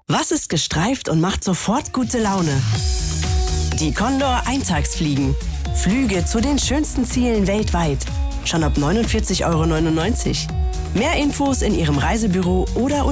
Was ist gestreift und macht sofort gute Laune? Die Condor Eintagsfliegen. Flüge zu den schönsten Zielen weltweit. Schon ab 49,99 €. Mehr Infos in Ihrem Reisebüro oder